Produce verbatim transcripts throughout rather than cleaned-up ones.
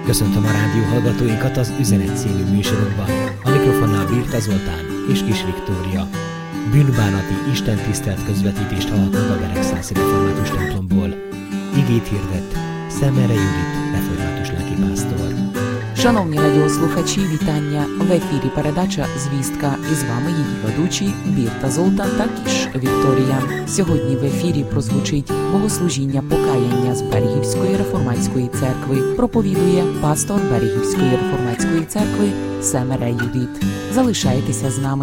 Köszöntöm a rádió hallgatóinkat az Üzenet című műsorokban. A mikrofonnál Birta Zoltán és Kis Viktória. Bűnbánati istentisztelt közvetítést hallhatnak a Geregszászi Református templomból. Igét hirdet Szemere Judit, református lelkipásztor. Шановні радіослухачі, вітання! В ефірі передача «Звістка» і з вами її ведучі Бірта Золтан та Кіш Вікторія. Сьогодні в ефірі прозвучить богослужіння покаяння з Берегівської реформатської церкви. Проповідує пастор Берегівської реформатської церкви Szemere Judit. Залишайтеся з нами.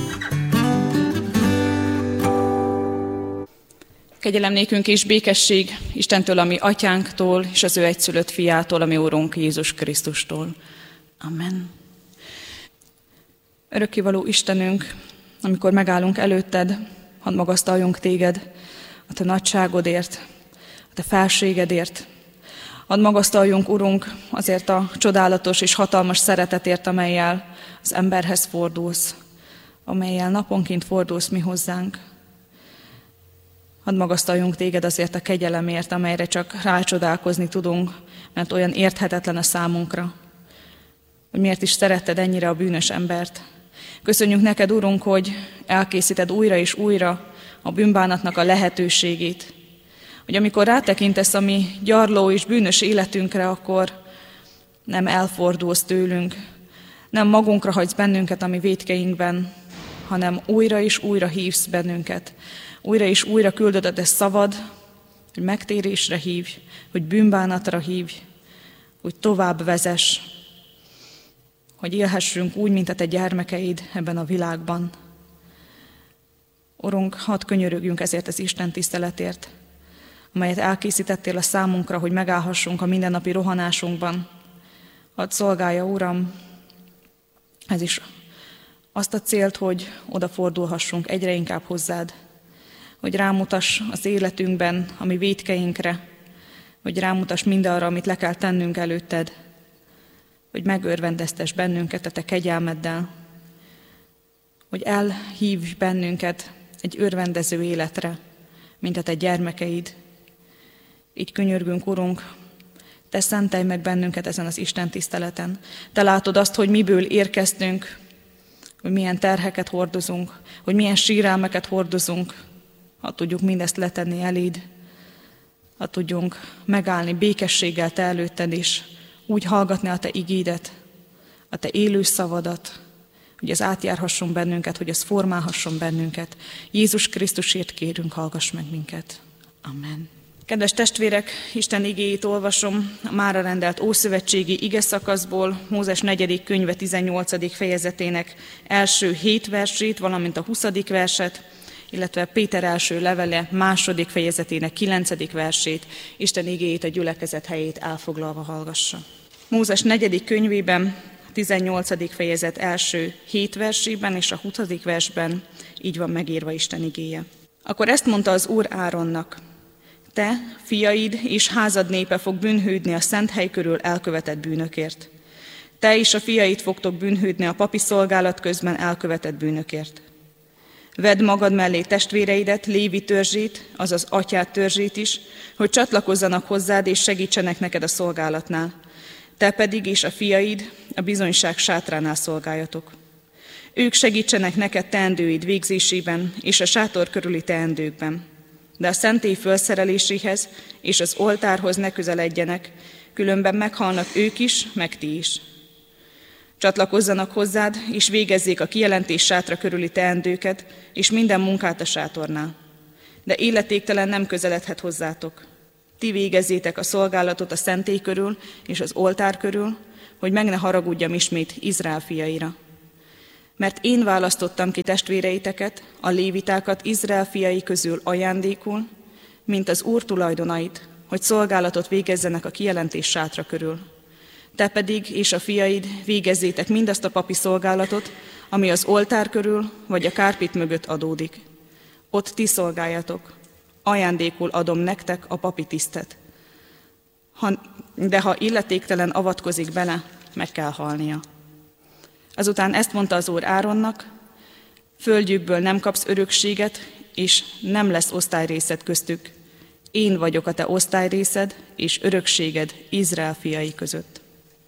Kegyelem nékünk és békesség Istentől, a mi atyánktól, és az ő egyszülött fiától, a mi Úrunk Jézus Krisztustól. Amen. Örökkévaló Istenünk, amikor megállunk előtted, hadd magasztaljunk téged a te nagyságodért, a te felségedért. Hadd magasztaljunk, Urunk, azért a csodálatos és hatalmas szeretetért, amellyel az emberhez fordulsz, amellyel naponként fordulsz mi hozzánk. Hadd magasztaljunk téged azért a kegyelemért, amelyre csak rácsodálkozni tudunk, mert olyan érthetetlen a számunkra, hogy miért is szeretted ennyire a bűnös embert. Köszönjük neked, Urunk, hogy elkészíted újra és újra a bűnbánatnak a lehetőségét, hogy amikor rátekintesz a mi gyarló és bűnös életünkre, akkor nem elfordulsz tőlünk, nem magunkra hagysz bennünket a mi vétkeinkben, hanem újra és újra hívsz bennünket. Újra és újra küldöd a te szavad, hogy megtérésre hívj, hogy bűnbánatra hívj, hogy tovább vezess, hogy élhessünk úgy, mint a te gyermekeid ebben a világban. Urunk, hadd könyörögjünk ezért az Isten tiszteletért, amelyet elkészítettél a számunkra, hogy megállhassunk a mindennapi rohanásunkban. Hadd szolgálja, Uram, ez is azt a célt, hogy odafordulhassunk egyre inkább hozzád, hogy rámutass az életünkben a mi vétkeinkre, hogy rámutass mindarra, amit le kell tennünk előtted, hogy megörvendeztess bennünket a te kegyelmeddel, hogy elhívj bennünket egy örvendező életre, mint a te gyermekeid. Így könyörgünk, Urunk, te szentelj meg bennünket ezen az Isten tiszteleten. Te látod azt, hogy miből érkeztünk, hogy milyen terheket hordozunk, hogy milyen sírálmeket hordozunk, ha tudjuk mindezt letenni eléd, ha tudjunk megállni békességgel te előtted is, úgy hallgatni a te igédet, a te élő szavadat, hogy ez átjárhasson bennünket, hogy ez formálhasson bennünket. Jézus Krisztusért kérünk, hallgass meg minket. Amen. Kedves testvérek, Isten igéjét olvasom a mára rendelt ószövetségi igeszakaszból, Mózes negyedik könyve tizennyolcadik fejezetének első hét versét, valamint a huszadik verset, illetve Péter első levele második fejezetének kilencedik versét, Isten igéjét a gyülekezet helyét elfoglalva hallgassa. Mózes negyedik könyvében, tizennyolcadik fejezet első hét versében és a huszadik versben így van megírva Isten igéje. Akkor ezt mondta az Úr Áronnak: te, fiaid és házad népe fog bűnhődni a szent hely körül elkövetett bűnökért. Te és a fiaid fogtok bűnhődni a papi szolgálat közben elkövetett bűnökért. Vedd magad mellé testvéreidet, Lévi törzsét, azaz atyád törzsét is, hogy csatlakozzanak hozzád és segítsenek neked a szolgálatnál. Te pedig és a fiaid a bizonyság sátránál szolgáljatok. Ők segítsenek neked teendőid végzésében és a sátor körüli teendőkben. De a szentély felszereléséhez és az oltárhoz ne közeledjenek, különben meghalnak ők is, meg ti is. Csatlakozzanak hozzád, és végezzék a kijelentés sátra körüli teendőket, és minden munkát a sátornál. De életéktelen nem közeledhet hozzátok. Ti végezzétek a szolgálatot a szentély körül és az oltár körül, hogy meg ne haragudjam ismét Izrael fiaira. Mert én választottam ki testvéreiteket, a lévitákat Izrael fiai közül ajándékul, mint az Úr tulajdonait, hogy szolgálatot végezzenek a kijelentés sátra körül. Te pedig és a fiaid végezzétek mindazt a papi szolgálatot, ami az oltár körül vagy a kárpit mögött adódik. Ott ti szolgáljatok. Ajándékul adom nektek a papi tisztet. Ha, de ha illetéktelen avatkozik bele, meg kell halnia. Azután ezt mondta az Úr Áronnak: földjükből nem kapsz örökséget, és nem lesz osztályrészed köztük. Én vagyok a te osztályrészed és örökséged Izrael fiai között.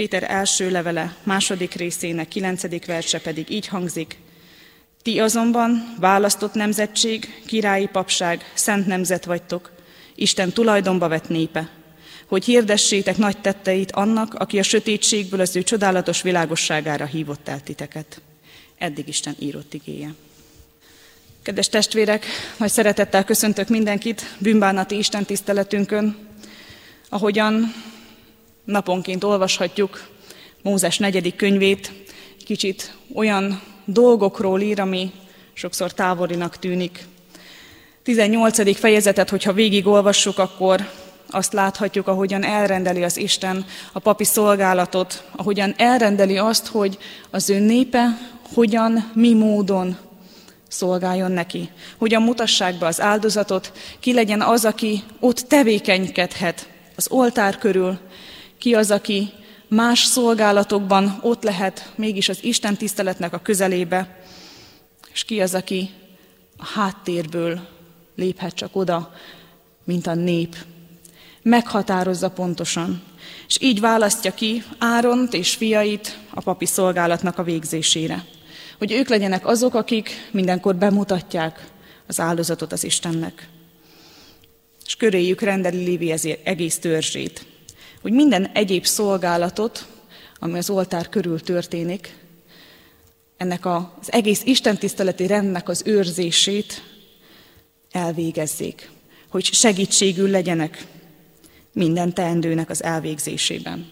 Péter első levele második részének kilencedik verse pedig így hangzik: Ti azonban választott nemzetség, királyi papság, szent nemzet vagytok, Isten tulajdonba vett népe, hogy hirdessétek nagy tetteit annak, aki a sötétségből az ő csodálatos világosságára hívott el titeket. Eddig Isten írott igéje. Kedves testvérek, nagy szeretettel köszöntök mindenkit bűnbánati istentiszteletünkön, ahogyan naponként olvashatjuk Mózes negyedik könyvét, kicsit olyan dolgokról ír, ami sokszor távolinak tűnik. tizennyolcadik fejezetet, hogyha végigolvassuk, akkor azt láthatjuk, ahogyan elrendeli az Isten a papi szolgálatot, ahogyan elrendeli azt, hogy az ő népe hogyan, mi módon szolgáljon neki. Hogyan mutassák be az áldozatot, ki legyen az, aki ott tevékenykedhet az oltár körül, ki az, aki más szolgálatokban ott lehet mégis az Isten tiszteletnek a közelébe, és ki az, aki a háttérből léphet csak oda, mint a nép. Meghatározza pontosan, és így választja ki Áront és fiait a papi szolgálatnak a végzésére. Hogy ők legyenek azok, akik mindenkor bemutatják az áldozatot az Istennek. És köréjük rendeli Lévi egész törzsét. Hogy minden egyéb szolgálatot, ami az oltár körül történik, ennek az egész istentiszteleti rendnek az őrzését elvégezzék. Hogy segítségül legyenek minden teendőnek az elvégzésében.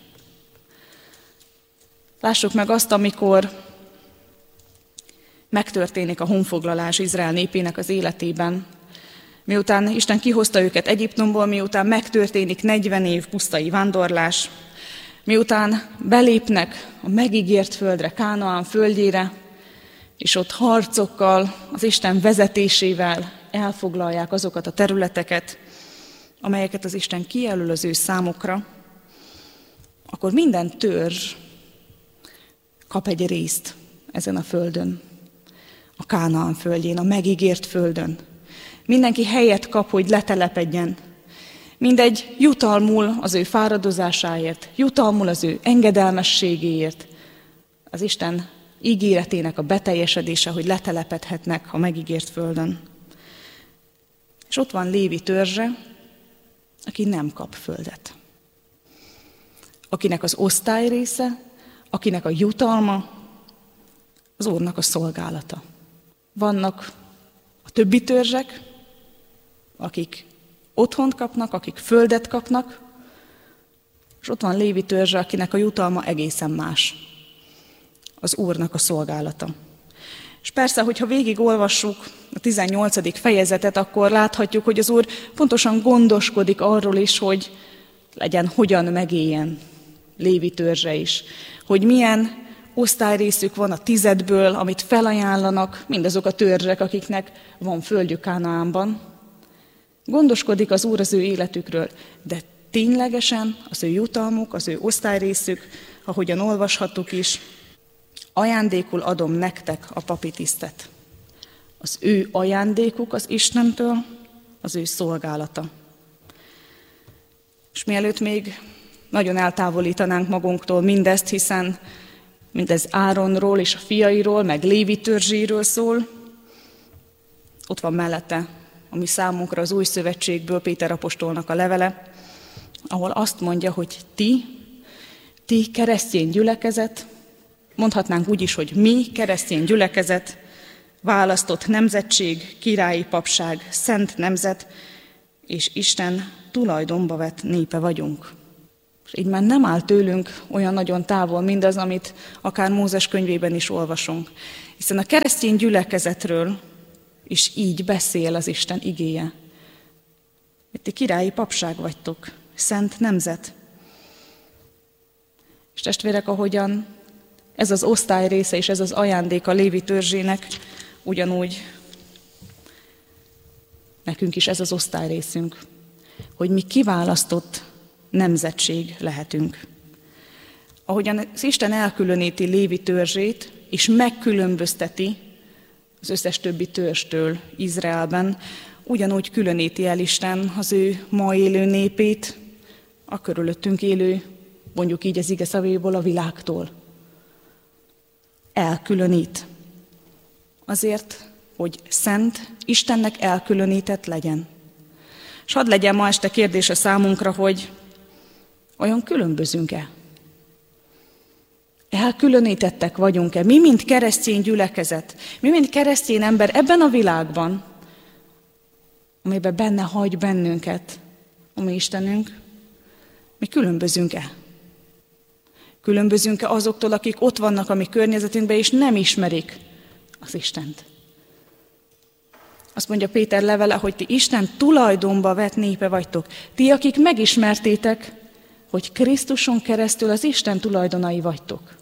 Lássuk meg azt, amikor megtörténik a honfoglalás Izrael népének az életében, miután Isten kihozta őket Egyiptomból, miután megtörténik negyven év pusztai vándorlás, miután belépnek a megígért földre, Kánaán földjére, és ott harcokkal, az Isten vezetésével elfoglalják azokat a területeket, amelyeket az Isten kijelöl az ő számukra, akkor minden törzs kap egy részt ezen a földön, a Kánaán földjén, a megígért földön. Mindenki helyet kap, hogy letelepedjen. Mindegy jutalmul az ő fáradozásáért, jutalmul az ő engedelmességéért. Az Isten ígéretének a beteljesedése, hogy letelepedhetnek a megígért földön. És ott van Lévi törzse, aki nem kap földet. Akinek az osztály része, akinek a jutalma, az Úrnak a szolgálata. Vannak a többi törzsek, akik otthont kapnak, akik földet kapnak, és ott van Lévi törzse, akinek a jutalma egészen más. Az Úrnak a szolgálata. És persze, hogyha végigolvassuk a tizennyolcadik fejezetet, akkor láthatjuk, hogy az Úr pontosan gondoskodik arról is, hogy legyen hogyan megéljen Lévi törzse is. Hogy milyen osztályrészük van a tizedből, amit felajánlanak mindazok a törzsek, akiknek van földjük Kánaánban. Gondoskodik az Úr az ő életükről, de ténylegesen az ő jutalmuk, az ő osztályrészük, ahogyan olvashattuk is, ajándékul adom nektek a papi tisztet. Az ő ajándékuk az Istentől, az ő szolgálata. És mielőtt még nagyon eltávolítanánk magunktól mindezt, hiszen mindez Áronról és a fiairól, meg Lévi törzséről szól, ott van mellette, ami számunkra az új szövetségből Péter apostolnak a levele, ahol azt mondja, hogy ti, ti keresztény gyülekezet, mondhatnánk úgy is, hogy mi keresztény gyülekezet, választott nemzetség, királyi papság, szent nemzet, és Isten tulajdonba vett népe vagyunk. És így már nem áll tőlünk olyan nagyon távol mindaz, amit akár Mózes könyvében is olvasunk. Hiszen a keresztény gyülekezetről is így beszél az Isten igéje. Hogy ti királyi papság vagytok, szent nemzet. És testvérek, ahogyan ez az osztály része és ez az ajándék a Lévi törzsének, ugyanúgy nekünk is ez az osztály részünk, hogy mi kiválasztott nemzetség lehetünk. Ahogyan az Isten elkülöníti Lévi törzsét, és megkülönbözteti az összes többi törzstől Izraelben, ugyanúgy különíti el Isten az ő ma élő népét a körülöttünk élő mondjuk így az ige szavéból, a világtól. Elkülönít. Azért, hogy szent, Istennek elkülönített legyen. És hadd legyen ma este kérdése számunkra, hogy olyan különbözünk-e? Elkülönítettek vagyunk-e? Mi, mint keresztény gyülekezet, mi, mint keresztény ember ebben a világban, amelyben benne hagy bennünket a mi Istenünk, mi különbözünk-e? Különbözünk-e azoktól, akik ott vannak a mi környezetünkben, és nem ismerik az Istent? Azt mondja Péter levele, hogy ti Isten tulajdonba vett népe vagytok. Ti, akik megismertétek, hogy Krisztuson keresztül az Isten tulajdonai vagytok.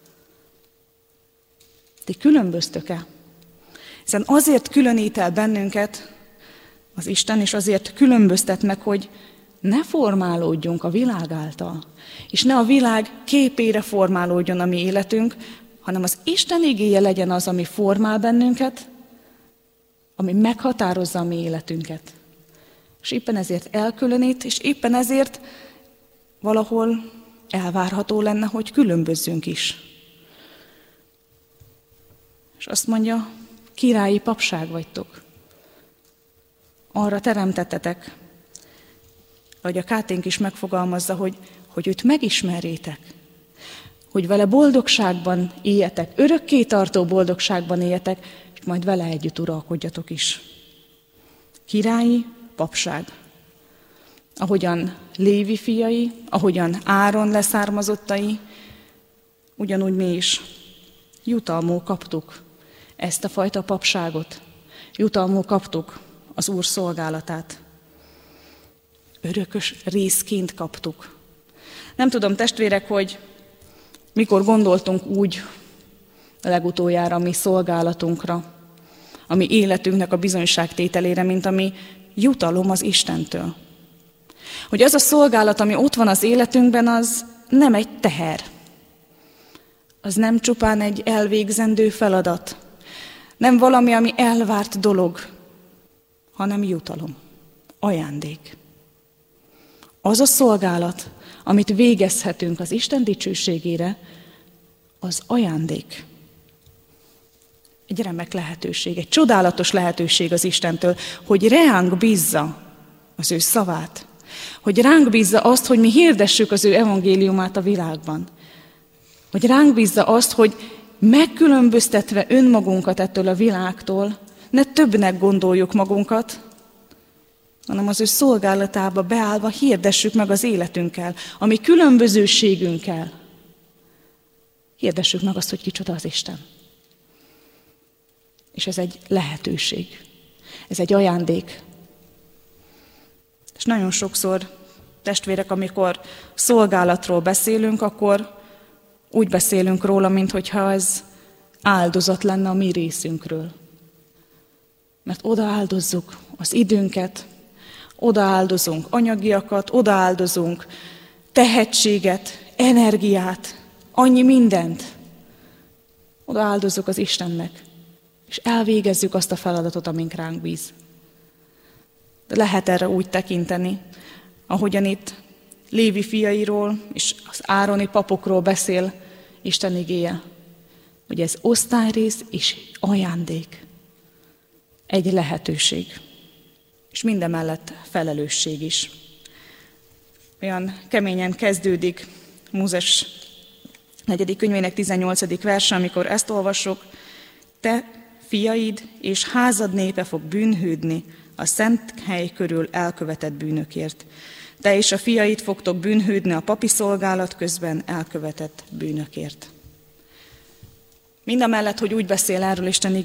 Ti különböztök-e? Hiszen azért különít el bennünket az Isten, és azért különböztet meg, hogy ne formálódjunk a világ által, és ne a világ képére formálódjon a mi életünk, hanem az Isten igéje legyen az, ami formál bennünket, ami meghatározza a mi életünket. És éppen ezért elkülönít, és éppen ezért valahol elvárható lenne, hogy különbözzünk is. És azt mondja, királyi papság vagytok. Arra teremtettetek, ahogy a Káténk is megfogalmazza, hogy, hogy őt megismerjétek, hogy vele boldogságban éljetek, örökké tartó boldogságban éljetek, és majd vele együtt uralkodjatok is. Királyi papság. Ahogyan Lévi fiai, ahogyan Áron leszármazottai, ugyanúgy mi is jutalmul kaptuk ezt a fajta papságot. Jutalmul kaptuk az Úr szolgálatát. Örökös részként kaptuk. Nem tudom, testvérek, hogy mikor gondoltunk úgy a legutoljára a mi szolgálatunkra, a mi életünknek a bizonyságtételére, mint ami jutalom az Istentől. Hogy az a szolgálat, ami ott van az életünkben, az nem egy teher. Az nem csupán egy elvégzendő feladat. Nem valami, ami elvárt dolog, hanem jutalom, ajándék. Az a szolgálat, amit végezhetünk az Isten dicsőségére, az ajándék. Egy remek lehetőség, egy csodálatos lehetőség az Istentől, hogy ránk bízza az ő szavát, hogy ránk bízza azt, hogy mi hirdessük az ő evangéliumát a világban, hogy ránk bízza azt, hogy megkülönböztetve önmagunkat ettől a világtól, ne többnek gondoljuk magunkat, hanem az ő szolgálatába beállva hirdessük meg az életünkkel, a mi különbözőségünkkel. Hirdessük meg azt, hogy kicsoda az Isten. És ez egy lehetőség, ez egy ajándék. És nagyon sokszor, testvérek, amikor szolgálatról beszélünk, akkor úgy beszélünk róla, minthogyha ez áldozat lenne a mi részünkről. Mert odaáldozzuk az időnket, odaáldozunk anyagiakat, odaáldozunk tehetséget, energiát, annyi mindent. Odaáldozzuk az Istennek, és elvégezzük azt a feladatot, amink ránk bíz. De lehet erre úgy tekinteni, ahogyan itt Lévi fiairól és az ároni papokról beszél Isten igéje, hogy ez osztályrész és ajándék. Egy lehetőség. És mindemellett felelősség is. Olyan keményen kezdődik Mózes negyedik könyvének tizennyolcadik verse, amikor ezt olvassuk: te, fiaid és házad népe fog bűnhődni a szent hely körül elkövetett bűnökért. Te és a fiaid fogtok bűnhődni a papi szolgálat közben elkövetett bűnökért. Mindamellett, hogy úgy beszél erről Isten